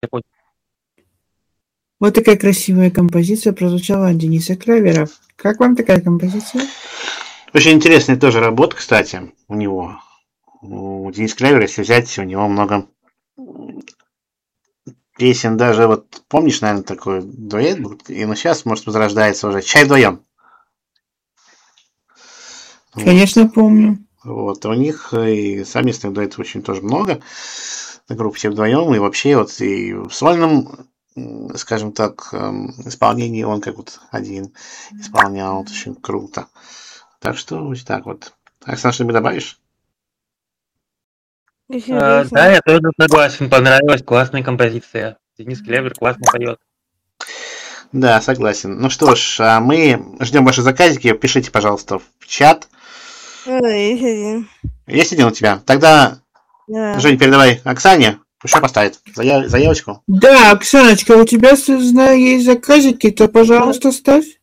понял. Вот такая красивая композиция прозвучала от Дениса Клявера. Как вам такая композиция? Очень интересная тоже работа, кстати, у него. У Дениса Клявера, если взять, у него много песен даже, вот помнишь, наверное, такой дуэт был, и сейчас, может, возрождается уже «Чай вдвоем». Конечно, помню. Вот, у них и совместных дуэтов очень тоже много. На группе «Все вдвоем», и вообще вот и в сольном, скажем так, исполнении он как вот один исполнял, вот, очень круто. Так что вот так вот. Оксана, что-нибудь добавишь? Да, я тоже согласен, понравилась, классная композиция. Денис Клявер классно поет. Да, согласен. Ну что ж, мы ждем ваши заказики. Пишите, пожалуйста, в чат. Есть один. Есть один у тебя? Тогда, Да. Жень, передавай Оксане, пусть поставит заявочку. Да, Оксаночка, у тебя, знаю, есть заказики, то, пожалуйста, ставь.